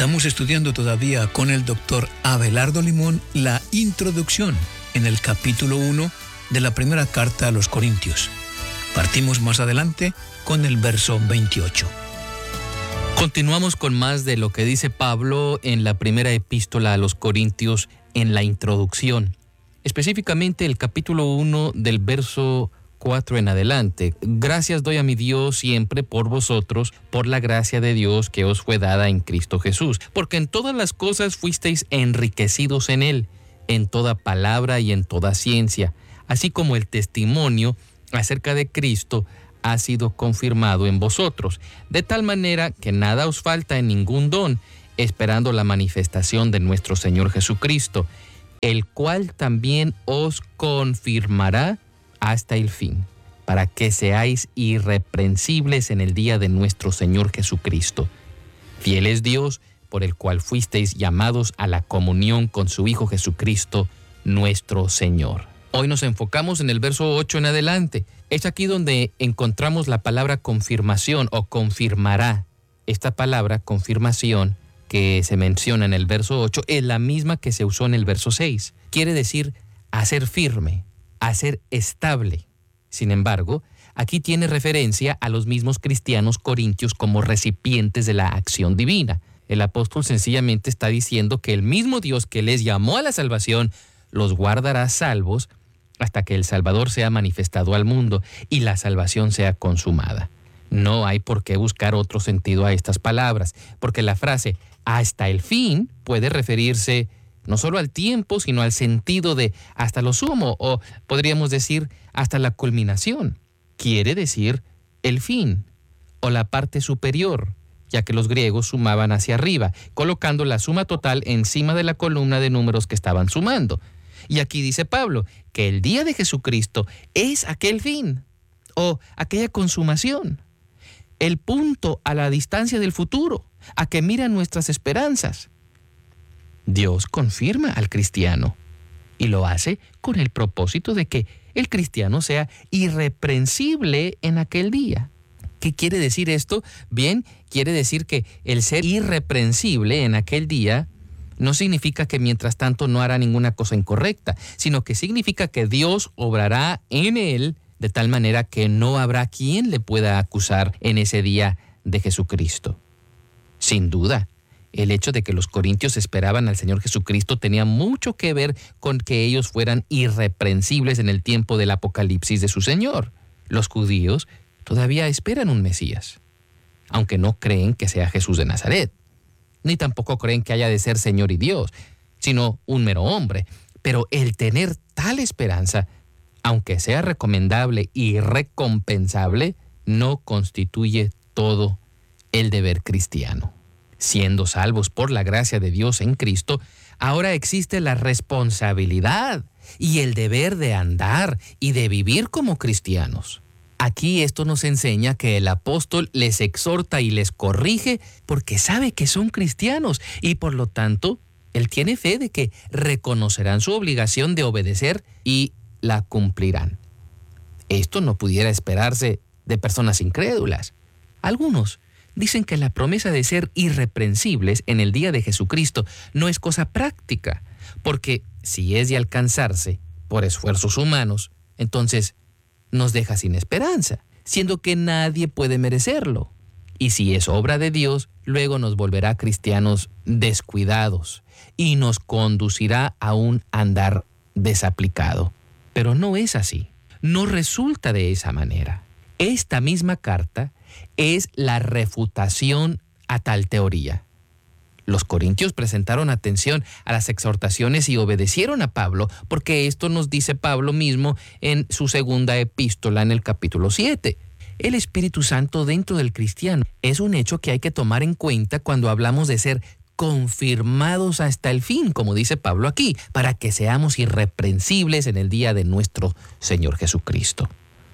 Estamos estudiando todavía con el doctor Abelardo Limón la introducción en el capítulo 1 de la primera carta a los Corintios. Partimos más adelante con el verso 28. Continuamos con más de lo que dice Pablo en la primera epístola a los Corintios en la introducción. Específicamente el capítulo 1 del verso 4 en adelante. Gracias doy a mi Dios siempre por vosotros, por la gracia de Dios que os fue dada en Cristo Jesús, porque en todas las cosas fuisteis enriquecidos en Él, en toda palabra y en toda ciencia, así como el testimonio acerca de Cristo ha sido confirmado en vosotros, de tal manera que nada os falta en ningún don, esperando la manifestación de nuestro Señor Jesucristo, el cual también os confirmará hasta el fin, para que seáis irreprensibles en el día de nuestro Señor Jesucristo. Fiel es Dios, por el cual fuisteis llamados a la comunión con su Hijo Jesucristo, nuestro Señor. Hoy nos enfocamos en el verso 8 en adelante. Es aquí donde encontramos la palabra confirmación o confirmará. Esta palabra confirmación que se menciona en el verso 8 es la misma que se usó en el verso 6. Quiere decir hacer firme, hacer estable. Sin embargo, aquí tiene referencia a los mismos cristianos corintios como recipientes de la acción divina. El apóstol sencillamente está diciendo que el mismo Dios que les llamó a la salvación los guardará salvos hasta que el Salvador sea manifestado al mundo y la salvación sea consumada. No hay por qué buscar otro sentido a estas palabras, porque la frase hasta el fin puede referirse no solo al tiempo, sino al sentido de hasta lo sumo, o podríamos decir hasta la culminación. Quiere decir el fin, o la parte superior, ya que los griegos sumaban hacia arriba, colocando la suma total encima de la columna de números que estaban sumando. Y aquí dice Pablo que el día de Jesucristo es aquel fin, o aquella consumación, el punto a la distancia del futuro, a que miran nuestras esperanzas. Dios confirma al cristiano y lo hace con el propósito de que el cristiano sea irreprensible en aquel día. ¿Qué quiere decir esto? Bien, quiere decir que el ser irreprensible en aquel día no significa que mientras tanto no hará ninguna cosa incorrecta, sino que significa que Dios obrará en él de tal manera que no habrá quien le pueda acusar en ese día de Jesucristo. Sin duda, el hecho de que los corintios esperaban al Señor Jesucristo tenía mucho que ver con que ellos fueran irreprensibles en el tiempo del apocalipsis de su Señor. Los judíos todavía esperan un Mesías, aunque no creen que sea Jesús de Nazaret, ni tampoco creen que haya de ser Señor y Dios, sino un mero hombre. Pero el tener tal esperanza, aunque sea recomendable y recompensable, no constituye todo el deber cristiano. Siendo salvos por la gracia de Dios en Cristo, ahora existe la responsabilidad y el deber de andar y de vivir como cristianos. Aquí esto nos enseña que el apóstol les exhorta y les corrige porque sabe que son cristianos y por lo tanto, él tiene fe de que reconocerán su obligación de obedecer y la cumplirán. Esto no pudiera esperarse de personas incrédulas. Algunos dicen que la promesa de ser irreprensibles en el día de Jesucristo no es cosa práctica, porque si es de alcanzarse por esfuerzos humanos, entonces nos deja sin esperanza, siendo que nadie puede merecerlo. Y si es obra de Dios, luego nos volverá cristianos descuidados y nos conducirá a un andar desaplicado. Pero no es así, no resulta de esa manera. Esta misma carta es la refutación a tal teoría. Los corintios presentaron atención a las exhortaciones y obedecieron a Pablo, porque esto nos dice Pablo mismo en su segunda epístola en el capítulo 7. El Espíritu Santo dentro del cristiano es un hecho que hay que tomar en cuenta cuando hablamos de ser confirmados hasta el fin, como dice Pablo aquí, para que seamos irreprensibles en el día de nuestro Señor Jesucristo.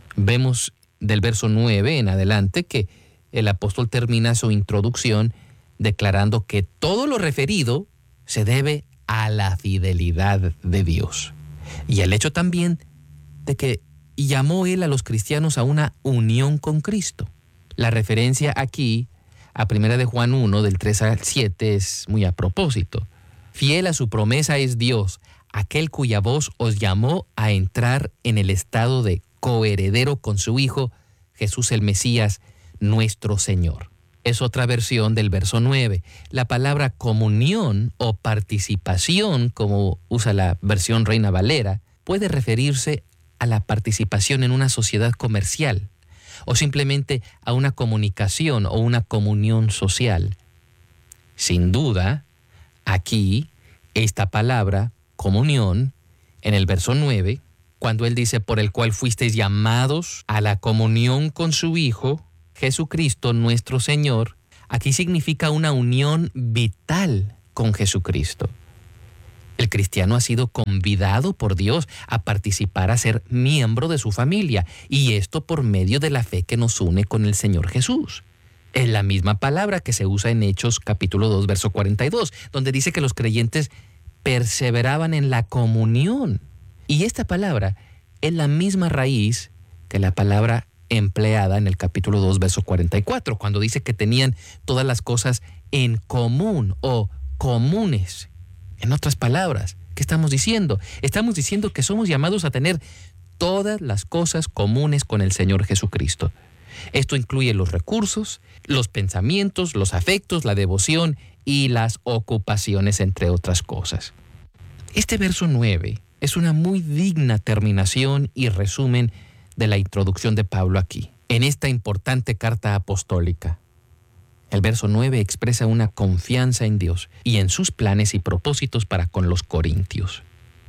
Vemos del verso 9 en adelante que el apóstol termina su introducción declarando que todo lo referido se debe a la fidelidad de Dios y al hecho también de que llamó él a los cristianos a una unión con Cristo. La referencia aquí a 1 de Juan 1, del 3 al 7, es muy a propósito. Fiel a su promesa es Dios, aquel cuya voz os llamó a entrar en el estado de coheredero con su Hijo, Jesús el Mesías, nuestro Señor. Es otra versión del verso 9. La palabra comunión o participación, como usa la versión Reina Valera, puede referirse a la participación en una sociedad comercial o simplemente a una comunicación o una comunión social. Sin duda, aquí, esta palabra, comunión, en el verso 9, cuando él dice, por el cual fuisteis llamados a la comunión con su Hijo, Jesucristo nuestro Señor, aquí significa una unión vital con Jesucristo. El cristiano ha sido convidado por Dios a participar, a ser miembro de su familia, y esto por medio de la fe que nos une con el Señor Jesús. Es la misma palabra que se usa en Hechos capítulo 2, verso 42, donde dice que los creyentes perseveraban en la comunión. Y esta palabra es la misma raíz que la palabra empleada en el capítulo 2, verso 44, cuando dice que tenían todas las cosas en común o comunes. En otras palabras, ¿qué estamos diciendo? Estamos diciendo que somos llamados a tener todas las cosas comunes con el Señor Jesucristo. Esto incluye los recursos, los pensamientos, los afectos, la devoción y las ocupaciones, entre otras cosas. Este verso 9 es una muy digna terminación y resumen de la introducción de Pablo aquí, en esta importante carta apostólica. El verso 9 expresa una confianza en Dios y en sus planes y propósitos para con los corintios.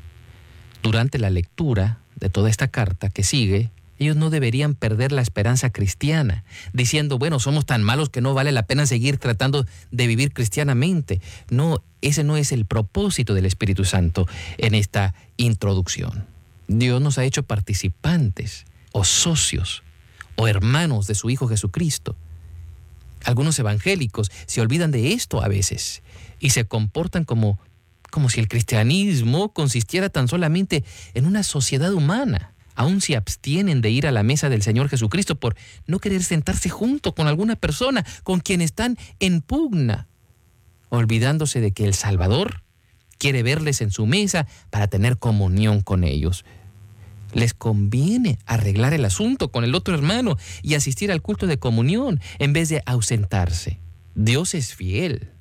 Durante la lectura de toda esta carta que sigue, ellos no deberían perder la esperanza cristiana, diciendo, bueno, somos tan malos que no vale la pena seguir tratando de vivir cristianamente. No, ese no es el propósito del Espíritu Santo en esta introducción. Dios nos ha hecho participantes o socios o hermanos de su Hijo Jesucristo. Algunos evangélicos se olvidan de esto a veces y se comportan como si el cristianismo consistiera tan solamente en una sociedad humana. Aún se abstienen de ir a la mesa del Señor Jesucristo por no querer sentarse junto con alguna persona con quien están en pugna, olvidándose de que el Salvador quiere verles en su mesa para tener comunión con ellos. Les conviene arreglar el asunto con el otro hermano y asistir al culto de comunión en vez de ausentarse. Dios es fiel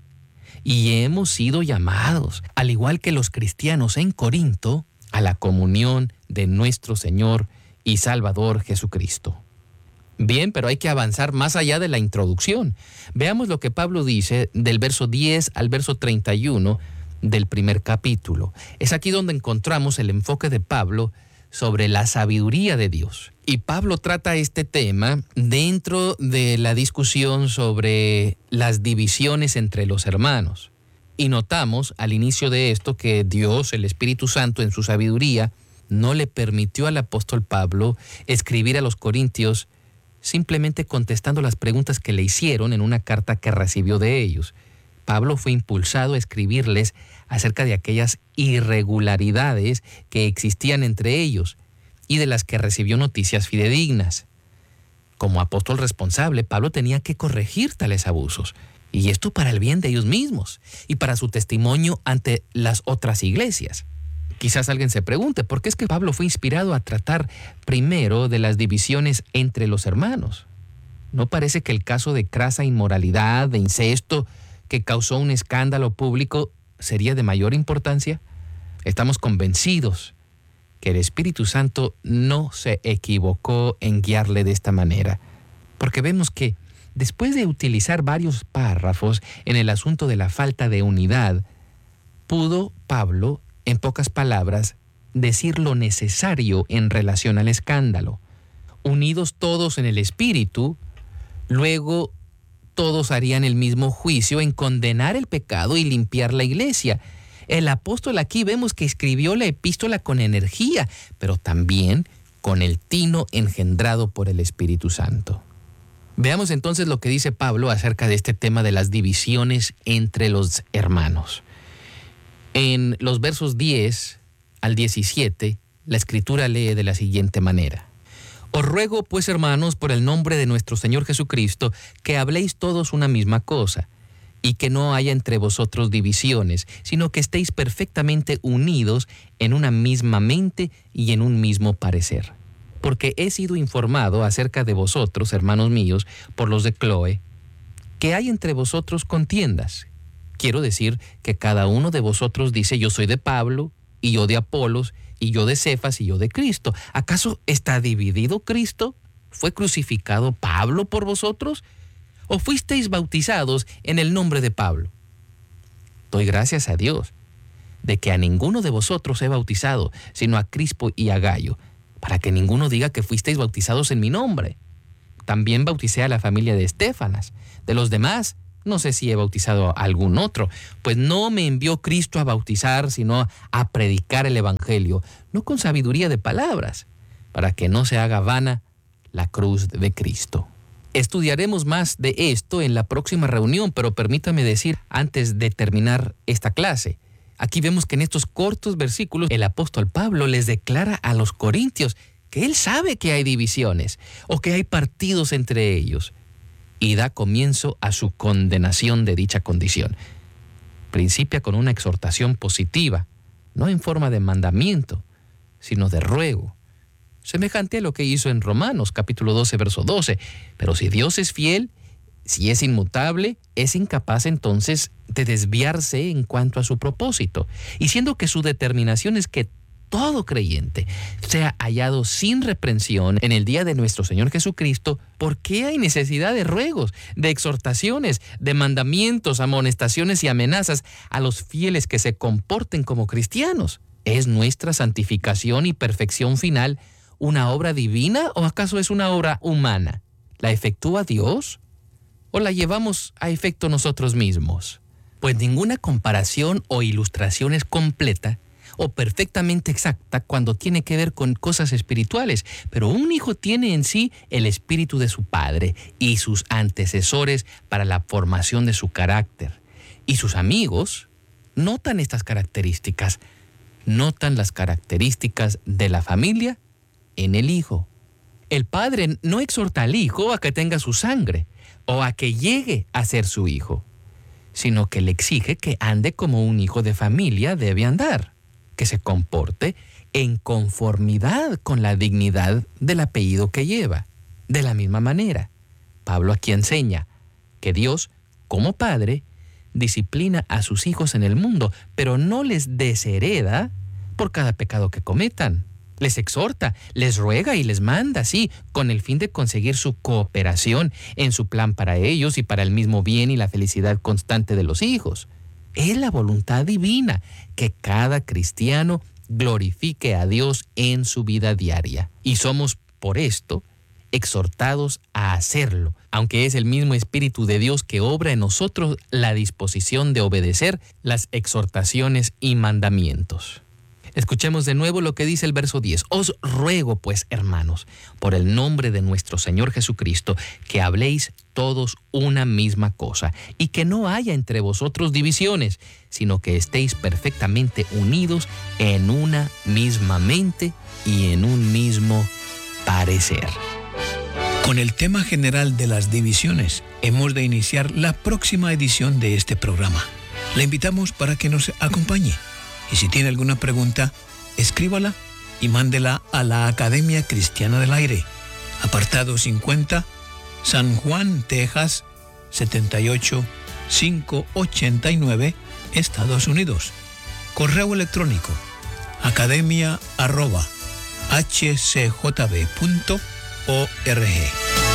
y hemos sido llamados, al igual que los cristianos en Corinto, a la comunión de nuestro Señor y Salvador Jesucristo. Bien, pero hay que avanzar más allá de la introducción. Veamos lo que Pablo dice del verso 10 al verso 31 del primer capítulo. Es aquí donde encontramos el enfoque de Pablo sobre la sabiduría de Dios. Y Pablo trata este tema dentro de la discusión sobre las divisiones entre los hermanos. Y notamos al inicio de esto que Dios, el Espíritu Santo, en su sabiduría, no le permitió al apóstol Pablo escribir a los corintios simplemente contestando las preguntas que le hicieron en una carta que recibió de ellos. Pablo fue impulsado a escribirles acerca de aquellas irregularidades que existían entre ellos y de las que recibió noticias fidedignas. Como apóstol responsable, Pablo tenía que corregir tales abusos, y esto para el bien de ellos mismos y para su testimonio ante las otras iglesias. Quizás alguien se pregunte, ¿por qué es que Pablo fue inspirado a tratar primero de las divisiones entre los hermanos? ¿No parece que el caso de crasa inmoralidad, de incesto, que causó un escándalo público, sería de mayor importancia? Estamos convencidos que el Espíritu Santo no se equivocó en guiarle de esta manera, porque vemos que después de utilizar varios párrafos en el asunto de la falta de unidad, pudo Pablo, en pocas palabras, decir lo necesario en relación al escándalo. Unidos todos en el Espíritu, luego todos harían el mismo juicio en condenar el pecado y limpiar la iglesia. El apóstol aquí vemos que escribió la epístola con energía, pero también con el tino engendrado por el Espíritu Santo. Veamos entonces lo que dice Pablo acerca de este tema de las divisiones entre los hermanos. En los versos 10 al 17, la Escritura lee de la siguiente manera: Os ruego, pues, hermanos, por el nombre de nuestro Señor Jesucristo, que habléis todos una misma cosa, y que no haya entre vosotros divisiones, sino que estéis perfectamente unidos en una misma mente y en un mismo parecer. Porque he sido informado acerca de vosotros, hermanos míos, por los de Cloé, que hay entre vosotros contiendas. Quiero decir que cada uno de vosotros dice: yo soy de Pablo, y yo de Apolos, y yo de Cefas, y yo de Cristo. ¿Acaso está dividido Cristo? ¿Fue crucificado Pablo por vosotros? ¿O fuisteis bautizados en el nombre de Pablo? Doy gracias a Dios de que a ninguno de vosotros he bautizado, sino a Crispo y a Gayo, para que ninguno diga que fuisteis bautizados en mi nombre. También bauticé a la familia de Estéfanas. De los demás, no sé si he bautizado a algún otro, pues no me envió Cristo a bautizar, sino a predicar el Evangelio, no con sabiduría de palabras, para que no se haga vana la cruz de Cristo. Estudiaremos más de esto en la próxima reunión, pero permítame decir, antes de terminar esta clase, aquí vemos que en estos cortos versículos el apóstol Pablo les declara a los corintios que él sabe que hay divisiones o que hay partidos entre ellos, y da comienzo a su condenación de dicha condición. Principia con una exhortación positiva, no en forma de mandamiento, sino de ruego, semejante a lo que hizo en Romanos capítulo 12, verso 12. Pero si Dios es fiel, si es inmutable, es incapaz entonces de desviarse en cuanto a su propósito. Y siendo que su determinación es que todo creyente sea hallado sin reprensión en el día de nuestro Señor Jesucristo, ¿por qué hay necesidad de ruegos, de exhortaciones, de mandamientos, amonestaciones y amenazas a los fieles que se comporten como cristianos? ¿Es nuestra santificación y perfección final una obra divina o acaso es una obra humana? ¿La efectúa Dios o la llevamos a efecto nosotros mismos? Pues ninguna comparación o ilustración es completa o perfectamente exacta cuando tiene que ver con cosas espirituales, pero un hijo tiene en sí el espíritu de su padre y sus antecesores para la formación de su carácter. Y sus amigos notan estas características, notan las características de la familia en el hijo. El padre no exhorta al hijo a que tenga su sangre o a que llegue a ser su hijo, sino que le exige que ande como un hijo de familia debe andar, que se comporte en conformidad con la dignidad del apellido que lleva. De la misma manera, Pablo aquí enseña que Dios, como padre, disciplina a sus hijos en el mundo, pero no les deshereda por cada pecado que cometan. Les exhorta, les ruega y les manda, sí, con el fin de conseguir su cooperación en su plan para ellos y para el mismo bien y la felicidad constante de los hijos. Es la voluntad divina que cada cristiano glorifique a Dios en su vida diaria. Y somos, por esto, exhortados a hacerlo, aunque es el mismo Espíritu de Dios que obra en nosotros la disposición de obedecer las exhortaciones y mandamientos. Escuchemos de nuevo lo que dice el verso 10. Os ruego, pues, hermanos, por el nombre de nuestro Señor Jesucristo, que habléis todos una misma cosa, y que no haya entre vosotros divisiones, sino que estéis perfectamente unidos en una misma mente y en un mismo parecer. Con el tema general de las divisiones, hemos de iniciar la próxima edición de este programa. Le invitamos para que nos acompañe. Y si tiene alguna pregunta, escríbala y mándela a la Academia Cristiana del Aire, apartado 50, San Juan, Texas, 78589, Estados Unidos. Correo electrónico, academia@hcjb.org.